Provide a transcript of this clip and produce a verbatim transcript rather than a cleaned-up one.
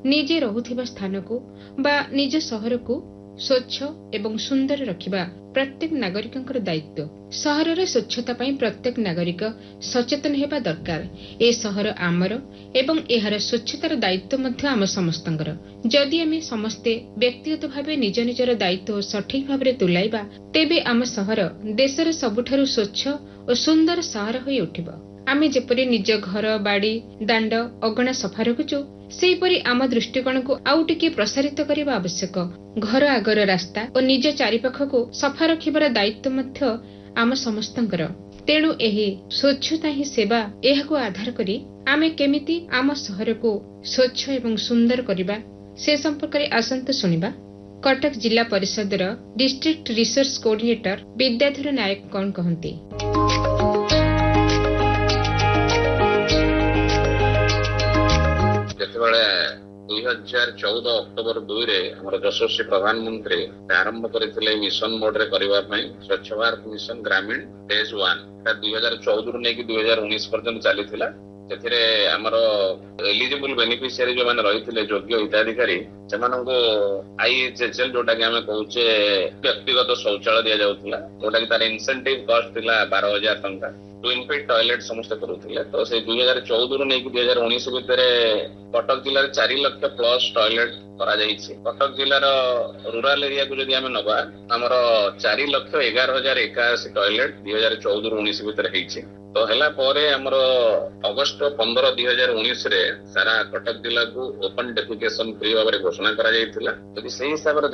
निजे रहुथिबा स्थान को बा निज सहर को स्वच्छ एवं सुंदर रखिबा प्रत्येक नागरिकंकर दायित्व। सहरर स्वच्छता पई प्रत्येक नागरिक सचेतन हेबा दरकार। ए सहर आमर एवं एहार स्वच्छतार दायित्व मध्य आम समस्तंकर। जदि आमे समस्ते व्यक्तिगत भावे निज निजर दायित्व सठिक भाबरे तुलाइबा तेबे आम सहर देशर सबुठारु स्वच्छ और सुंदर सहर होई उठिबो। आमे जेपरि निज घर बाड़ी दांड अगणा सफा रखुचु सेहीपरि आम दृष्टिकोण को आउ टिके प्रसारित करबा आवश्यक। घर आगर रास्ता और निज चारिपाख को सफा रखिबार दायित्व मध्य आम समस्तंकर। तेणु एही स्वच्छता ही सेवा एहाको आधार करी आमे केमिति आम सहर को स्वच्छ एवं सुंदर करबा से संपर्क रे आसंत सुनिबा। कटक जिला परिषदर डिस्ट्रिक्ट रिसर्च कोऑर्डिनेटर विद्याधर नायक कोन कहंती। दुई हजार चौदह अक्टोबर दुई रे हमर यशस्वी प्रधानमंत्री आरंभ करथिले मिशन मोड रे करबा पई स्वच्छ भारत मिशन ग्रामीण फेज वन दुई हजार चौदह रु नेकी दुई हजार उन्नीस पर्यंत चलीथिला। सेथिरे हमर एलिजिबल बेनिफिशियरी जो माने रहिथिले योग्य हिताधिकारी सेमानंको आईएचएचएल जोटा कि हमें कहूचे व्यक्तिगत शौचालय दिया जाउथिला जोटा कि तार इंसेंटिव कॉस्ट थिला बारह हजार टंका। ट्विन फिट टॉयलेट समस्त करुथिले। तो से दुई हजार चौदह रु नेकी दुई हजार उन्नीस भितर कटक जिल्ला चार लाख प्लस टॉयलेट करा जाइछि। कटक जिल्लार रूरल एरिया को जदि हमें नबा हमर चार लाख एगार हजार इक्यासी टॉयलेट दुई हजार चौदह रु उन्नीस भितर हेछि। तो हैला परे हमर अगस्त पंद्रह दुई हजार उन्नीस रे सारा कटक जिल्ला को ओपन डेफिकेशन फ्री भाबरे घोषणा करा जाइथिला। जदि सेही हिसाब रे